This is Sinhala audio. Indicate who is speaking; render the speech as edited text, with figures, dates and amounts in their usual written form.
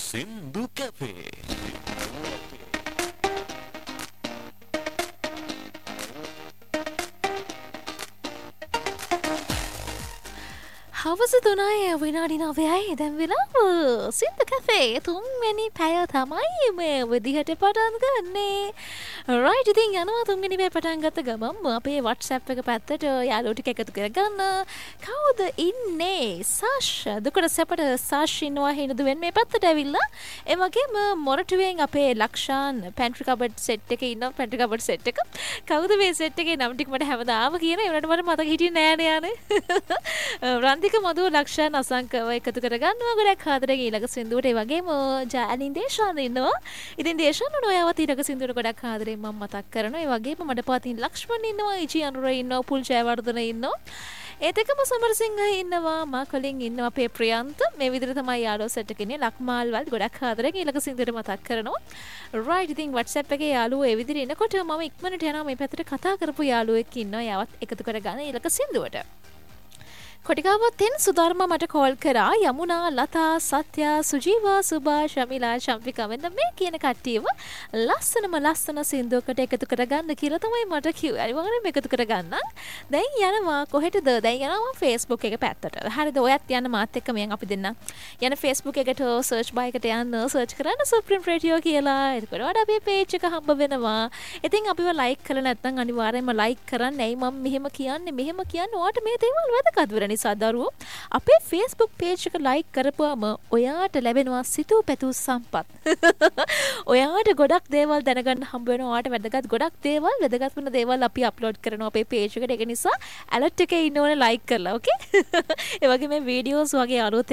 Speaker 1: Sindhu Cafe.
Speaker 2: හවස 3 විනාඩි 9යි දැන් වෙලාව සින්දු කැෆේ තුන්වෙනි පැය තමයි මේ විදිහට පටන් ගන්නේ. රයිට් ඉතින් යනවා තුන්වෙනි පැය පටන් ගත්ත ගමන් අපේ WhatsApp එක පැත්තට යාළුවෝ ටික එකතු කරගන්න. කවුද ඉන්නේ? සාෂ් දුකට සැපට සාෂ් ඉන්නවා හිනදුවෙන් මේ පැත්තට ඇවිල්ලා. ඒ වගේම මොරටුවෙන් අපේ ලක්ෂාන් පැන්ට්‍රි කබඩ් සෙට් එකේ ඉන්න පැන්ට්‍රි කබඩ් සෙට් එක. කවුද මේ සෙට් එකේ නම් ටික මට හැමදාම කියන ඒ වුණාට මට මතක හිටියේ නෑ නේ. රන්දික මధు ලක්ෂණ අසංකව එකතු කරගන්නවා ගොඩක් ආදරෙන් ඊළඟ සින්දුවට ඒ වගේම ජාලින් දේශාන් ඉන්නවා. ඉතින් දේශාන් ඔයාවත් ඊළඟ සින්දුවට ගොඩක් ආදරෙන් මම මතක් කරනවා. ඒ වගේම මඩපාතින් ලක්ෂ්මන් ඉන්නවා, ඉචි අනුර ඉන්නවා, පුල් ජයවර්ධන ඉන්නවා. ඒත් එකම සමරසිංහ ඉන්නවා, මාකලින් ඉන්නවා, අපේ ප්‍රියන්ත. මේ විදිහට තමයි යාළුවෝ සෙට් එකේ ඉන්නේ. ලක්මාල්වල් ගොඩක් ආදරෙන් ඊළඟ සින්දුවට මතක් කරනවා. රයිට් ඉතින් WhatsApp එකේ යාළුවෝ ඒ විදිහට එනකොට මම ඉක්මනට යනවා මේ පැත්තට කතා කරපු යාළුවෙක් ඉන්නවා. යාවත් එකතු කරගන්න ඊළඟ සින්දුවට. කොටිකාවත්තෙන් සුධර්ම මට කෝල් කරා යමුනා ලතා සත්‍යා සුජීවා සුභා ශමිලා ශම්පිකා වෙන මේ කියන කට්ටියව ලස්සන සින්දුවකට එකතු කරගන්න කියලා තමයි මට කිව්වේ. අනිවාර්යෙන්ම එකතු කරගන්න. දැන් යනවා කොහෙටද? දැන් යනවා Facebook එක පැත්තට. හරිද? ඔයත් යන්න මාත් එක්ක මෙයන් අපි දෙන්න. යන Facebook එකට search bar එකට යන්න search කරන්න Supreme Radio කියලා. එතකොට වඩා අපේ page එක හම්බ වෙනවා. ඉතින් අපිව like කරලා නැත්නම් අනිවාර්යෙන්ම like කරන්න. ඇයි මම මෙහෙම කියන්නේ? ඔයාට මේ දේවල් වැදගත් වෙන නිසා දරුවෝ අපේ Facebook page එක like කරපුවම ඔයාට ලැබෙනවා සිතූ පැතූ සම්පත්. ඔයාට ගොඩක් දේවල් දැනගන්න හම්බ වෙනවා. ඔයාට වැදගත් ගොඩක් දේවල් වැදගත් වෙන දේවල් අපි අප්ලෝඩ් කරනවා අපේ page එකට. ඒක නිසා alert එකේ ඉන්න ඕනේ like කරලා. ඕකේ? ඒ වගේ මේ videos වගේ අලුත්